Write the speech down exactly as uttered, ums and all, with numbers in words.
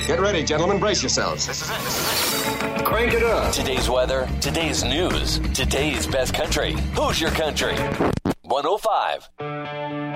Get ready, gentlemen. Brace yourselves. This is it. This is it. Crank it up. Today's weather, today's news, today's best country. Who's your country? one oh five.